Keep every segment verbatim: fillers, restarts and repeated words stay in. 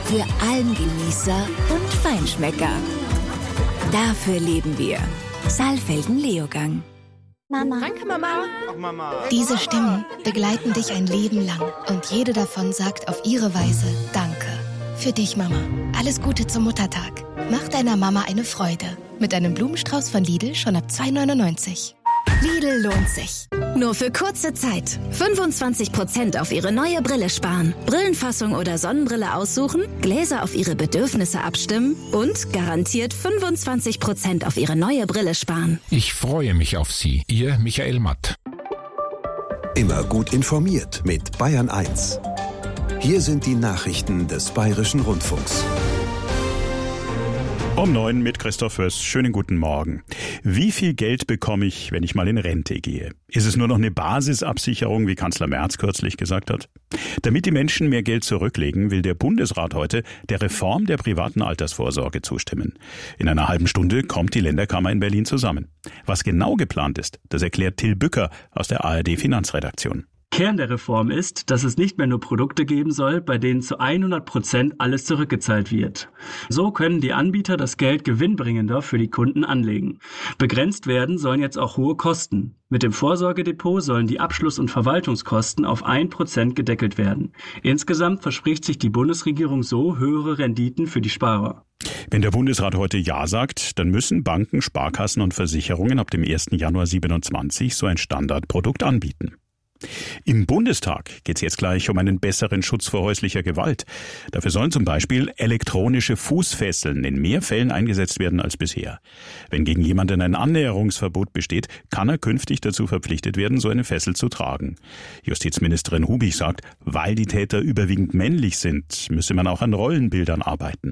Für Almgenießer und Feinschmecker. Dafür leben wir. Saalfelden-Leogang. Mama. Danke, Mama. Ach, Mama. Diese Stimmen begleiten dich ein Leben lang und jede davon sagt auf ihre Weise Danke. Für dich, Mama. Alles Gute zum Muttertag. Mach deiner Mama eine Freude. Mit einem Blumenstrauß von Lidl schon ab zwei neunundneunzig. Lidl lohnt sich. Nur für kurze Zeit. fünfundzwanzig Prozent auf Ihre neue Brille sparen. Brillenfassung oder Sonnenbrille aussuchen, Gläser auf Ihre Bedürfnisse abstimmen und garantiert fünfundzwanzig Prozent auf Ihre neue Brille sparen. Ich freue mich auf Sie. Ihr Michael Matt. Immer gut informiert mit Bayern eins. Hier sind die Nachrichten des Bayerischen Rundfunks. Um neun mit Christoph Föß. Schönen guten Morgen. Wie viel Geld bekomme ich, wenn ich mal in Rente gehe? Ist es nur noch eine Basisabsicherung, wie Kanzler Merz kürzlich gesagt hat? Damit die Menschen mehr Geld zurücklegen, will der Bundesrat heute der Reform der privaten Altersvorsorge zustimmen. In einer halben Stunde kommt die Länderkammer in Berlin zusammen. Was genau geplant ist, das erklärt Till Bücker aus der A R D Finanzredaktion. Kern der Reform ist, dass es nicht mehr nur Produkte geben soll, bei denen zu hundert Prozent alles zurückgezahlt wird. So können die Anbieter das Geld gewinnbringender für die Kunden anlegen. Begrenzt werden sollen jetzt auch hohe Kosten. Mit dem Vorsorgedepot sollen die Abschluss- und Verwaltungskosten auf ein Prozent gedeckelt werden. Insgesamt verspricht sich die Bundesregierung so höhere Renditen für die Sparer. Wenn der Bundesrat heute Ja sagt, dann müssen Banken, Sparkassen und Versicherungen ab dem ersten Januar siebenundzwanzig so ein Standardprodukt anbieten. Im Bundestag geht es jetzt gleich um einen besseren Schutz vor häuslicher Gewalt. Dafür sollen zum Beispiel elektronische Fußfesseln in mehr Fällen eingesetzt werden als bisher. Wenn gegen jemanden ein Annäherungsverbot besteht, kann er künftig dazu verpflichtet werden, so eine Fessel zu tragen. Justizministerin Hubig sagt, weil die Täter überwiegend männlich sind, müsse man auch an Rollenbildern arbeiten.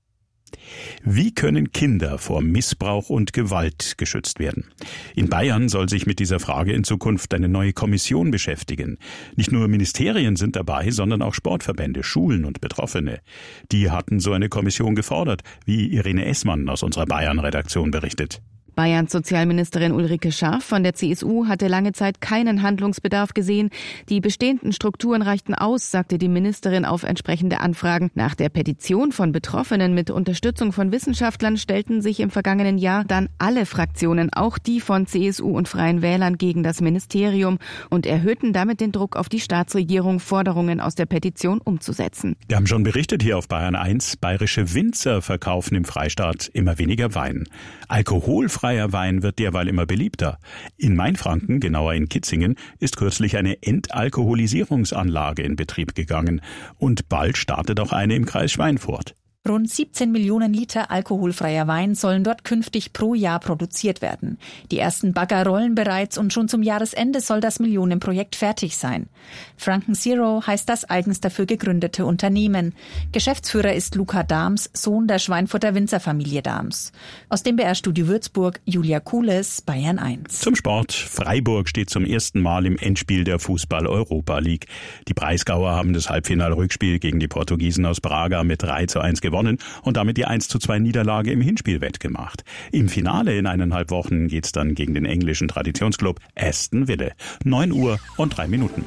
Wie können Kinder vor Missbrauch und Gewalt geschützt werden? In Bayern soll sich mit dieser Frage in Zukunft eine neue Kommission beschäftigen. Nicht nur Ministerien sind dabei, sondern auch Sportverbände, Schulen und Betroffene. Die hatten so eine Kommission gefordert, wie Irene Essmann aus unserer Bayern-Redaktion berichtet. Bayerns Sozialministerin Ulrike Scharf von der C S U hatte lange Zeit keinen Handlungsbedarf gesehen. Die bestehenden Strukturen reichten aus, sagte die Ministerin auf entsprechende Anfragen. Nach der Petition von Betroffenen mit Unterstützung von Wissenschaftlern stellten sich im vergangenen Jahr dann alle Fraktionen, auch die von C S U und Freien Wählern, gegen das Ministerium und erhöhten damit den Druck auf die Staatsregierung, Forderungen aus der Petition umzusetzen. Wir haben schon berichtet hier auf Bayern eins, bayerische Winzer verkaufen im Freistaat immer weniger Wein. Alkoholfreier Wein wird derweil immer beliebter. In Mainfranken, genauer in Kitzingen, ist kürzlich eine Entalkoholisierungsanlage in Betrieb gegangen. Und bald startet auch eine im Kreis Schweinfurt. Rund siebzehn Millionen Liter alkoholfreier Wein sollen dort künftig pro Jahr produziert werden. Die ersten Bagger rollen bereits und schon zum Jahresende soll das Millionenprojekt fertig sein. Franken Zero heißt das eigens dafür gegründete Unternehmen. Geschäftsführer ist Luca Dahms, Sohn der Schweinfurter Winzerfamilie Dahms. Aus dem B R-Studio Würzburg, Julia Kuhles, Bayern eins. Zum Sport. Freiburg steht zum ersten Mal im Endspiel der Fußball-Europa League. Die Breisgauer haben das Halbfinal-Rückspiel gegen die Portugiesen aus Braga mit drei zu eins gewonnen. gewonnen und damit die eins zu zwei Niederlage im Hinspiel wettgemacht. Im Finale in eineinhalb Wochen geht's dann gegen den englischen Traditionsclub Aston Villa. neun Uhr und drei Minuten.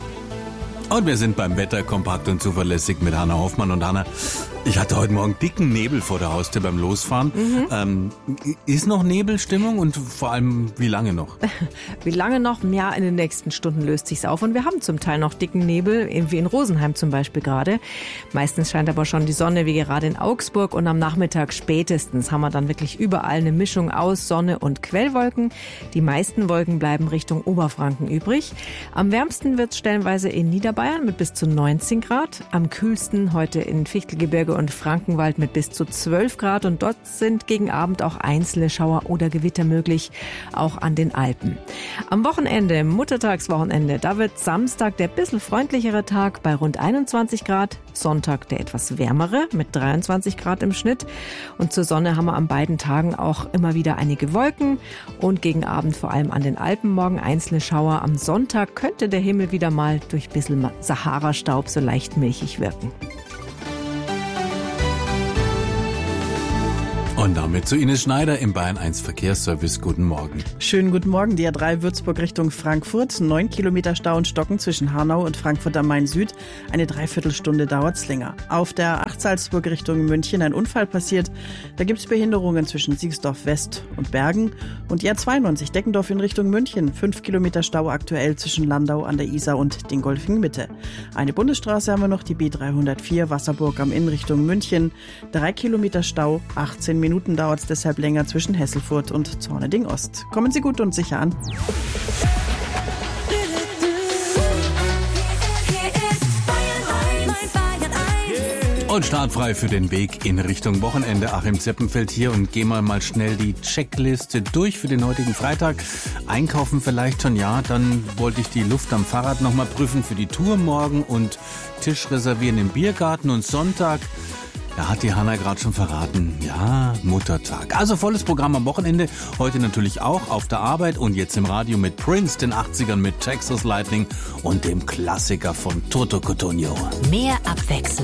Und wir sind beim Wetter kompakt und zuverlässig mit Hanna Hoffmann. Und Hanna, ich hatte heute Morgen dicken Nebel vor der Haustür beim Losfahren. Mhm. Ähm, ist noch Nebelstimmung und vor allem, wie lange noch? Wie lange noch? Ja, in den nächsten Stunden löst sich's auf. Und wir haben zum Teil noch dicken Nebel, wie in Rosenheim zum Beispiel gerade. Meistens scheint aber schon die Sonne, wie gerade in Augsburg. Und am Nachmittag spätestens haben wir dann wirklich überall eine Mischung aus Sonne und Quellwolken. Die meisten Wolken bleiben Richtung Oberfranken übrig. Am wärmsten wird's stellenweise in Niederbayern mit bis zu neunzehn Grad. Am kühlsten heute in Fichtelgebirge und Frankenwald mit bis zu zwölf Grad. Und dort sind gegen Abend auch einzelne Schauer oder Gewitter möglich, auch an den Alpen. Am Wochenende, Muttertagswochenende, da wird Samstag der bisschen freundlichere Tag bei rund einundzwanzig Grad. Sonntag der etwas wärmere mit dreiundzwanzig Grad im Schnitt. Und zur Sonne haben wir an beiden Tagen auch immer wieder einige Wolken. Und gegen Abend vor allem an den Alpen morgen einzelne Schauer. Am Sonntag könnte der Himmel wieder mal durch ein bisschen Sahara-Staub so leicht milchig wirken. Und damit zu Ines Schneider im Bayern eins Verkehrsservice. Guten Morgen. Schönen guten Morgen. Die A drei Würzburg Richtung Frankfurt. Neun Kilometer Stau und Stocken zwischen Hanau und Frankfurt am Main Süd. Eine Dreiviertelstunde dauert's länger. Auf der A acht Salzburg Richtung München ein Unfall passiert. Da gibt's Behinderungen zwischen Siegsdorf West und Bergen. Und die A zweiundneunzig Deckendorf in Richtung München. Fünf Kilometer Stau aktuell zwischen Landau an der Isar und Dingolfing Mitte. Eine Bundesstraße haben wir noch, die B dreihundertvier Wasserburg am Inn Richtung München. Drei Kilometer Stau, achtzehn Minuten dauert es deshalb länger zwischen Hesselfurt und Zorneding Ost. Kommen Sie gut und sicher an. Und startfrei für den Weg in Richtung Wochenende. Achim Zeppenfeld hier und gehen wir mal schnell die Checkliste durch für den heutigen Freitag. Einkaufen vielleicht schon, ja. Dann wollte ich die Luft am Fahrrad nochmal prüfen für die Tour morgen und Tisch reservieren im Biergarten. Und Sonntag, da hat die Hanna gerade schon verraten, ja, Muttertag. Also volles Programm am Wochenende. Heute natürlich auch auf der Arbeit und jetzt im Radio mit Prince, den achtzigern mit Texas Lightning und dem Klassiker von Toto Cutugno. Mehr Abwechslung